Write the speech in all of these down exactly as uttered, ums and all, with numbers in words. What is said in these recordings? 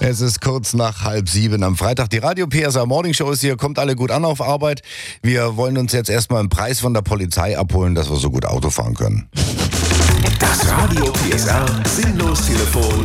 Es ist kurz nach halb sieben am Freitag. Die Radio P S R Morning Show ist hier, kommt alle gut an auf Arbeit. Wir wollen uns jetzt erstmal einen Preis von der Polizei abholen, dass wir so gut Auto fahren können. Das Radio P S R Sinnlos-Telefon.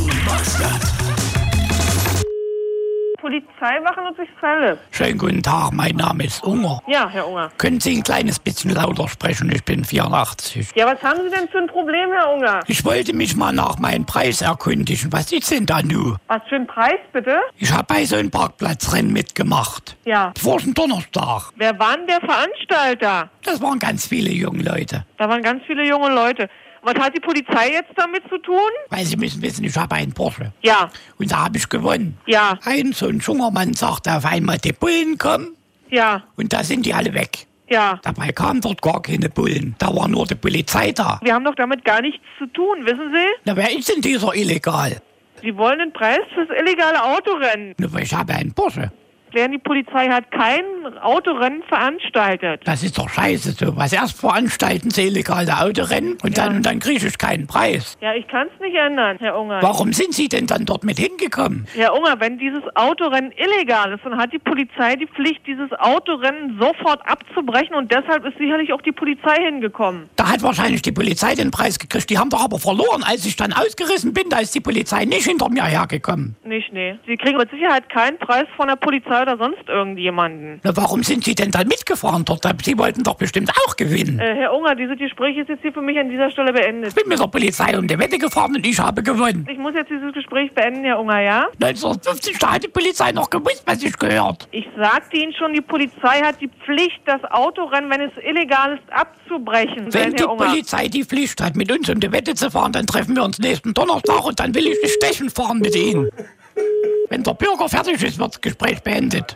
Polizeiwache Ludwigsfelde. Schönen guten Tag, mein Name ist Unger. Ja, Herr Unger. Können Sie ein kleines bisschen lauter sprechen? Ich bin vierundachtzig. Ja, was haben Sie denn für ein Problem, Herr Unger? Ich wollte mich mal nach meinem Preis erkundigen. Was ist denn da nun? Was für ein Preis, bitte? Ich habe bei so einem Parkplatzrennen mitgemacht. Ja. Vor dem Donnerstag. Wer war denn der Veranstalter? Das waren ganz viele junge Leute. Da waren ganz viele junge Leute. Was hat die Polizei jetzt damit zu tun? Weil Sie müssen wissen, ich habe einen Porsche. Ja. Und da habe ich gewonnen. Ja. Ein so ein junger Mann sagte auf einmal, die Bullen kommen. Ja. Und da sind die alle weg. Ja. Dabei kamen dort gar keine Bullen. Da war nur die Polizei da. Wir haben doch damit gar nichts zu tun, wissen Sie? Na, wer ist denn dieser illegal? Sie wollen den Preis fürs illegale Autorennen. Na, ich habe einen Porsche. Die Polizei hat kein Autorennen veranstaltet. Das ist doch scheiße so. Was erst veranstalten sie illegale Autorennen und Ja. dann, und dann kriege ich keinen Preis. Ja, ich kann es nicht ändern, Herr Unger. Warum sind Sie denn dann dort mit hingekommen? Herr Unger, wenn dieses Autorennen illegal ist, dann hat die Polizei die Pflicht, dieses Autorennen sofort abzubrechen und deshalb ist sicherlich auch die Polizei hingekommen. Da hat wahrscheinlich die Polizei den Preis gekriegt. Die haben doch aber verloren. Als ich dann ausgerissen bin, da ist die Polizei nicht hinter mir hergekommen. Nicht, nee. Sie kriegen mit Sicherheit keinen Preis von der Polizei oder sonst irgendjemanden. Na, warum sind Sie denn dann mitgefahren dort? Sie wollten doch bestimmt auch gewinnen. Äh, Herr Unger, dieses Gespräch ist jetzt hier für mich an dieser Stelle beendet. Ich bin mit der Polizei um die Wette gefahren und ich habe gewonnen. Ich muss jetzt dieses Gespräch beenden, Herr Unger, ja? neunzehnhundertfünfzig, da hat die Polizei noch gewusst, was ich gehört. Ich sagte Ihnen schon, die Polizei hat die Pflicht, das Autorennen, wenn es illegal ist, abzubrechen. Wenn Nein, die Herr Unger. Polizei die Pflicht hat, mit uns um die Wette zu fahren, dann treffen wir uns nächsten Donnerstag und dann will ich nicht stechen fahren mit Ihnen. Wenn der Bürger fertig ist, wird das Gespräch beendet.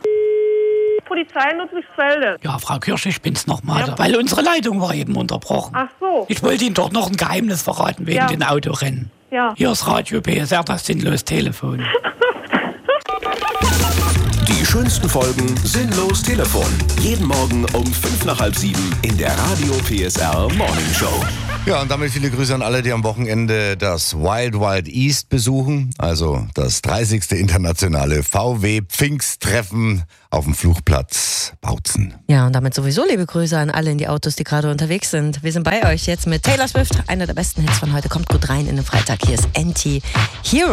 Polizei in Ludwigsfelde. Ja, Frau Kirsch, ich bin's nochmal, Ja. weil unsere Leitung war eben unterbrochen. Ach so. Ich wollte Ihnen doch noch ein Geheimnis verraten wegen Ja. den Autorennen. Ja. Hier ist Radio P S R, das Sinnlos-Telefon. Die schönsten Folgen Sinnlos-Telefon. Jeden Morgen um fünf nach halb sieben in der Radio P S R Morning Show. Ja, und damit viele Grüße an alle, die am Wochenende das Wild Wild East besuchen. Also das dreißigste internationale V W-Pfingsttreffen auf dem Flugplatz Bautzen. Ja, und damit sowieso liebe Grüße an alle in die Autos, die gerade unterwegs sind. Wir sind bei euch jetzt mit Taylor Swift. Einer der besten Hits von heute. Kommt gut rein in den Freitag. Hier ist Anti-Hero.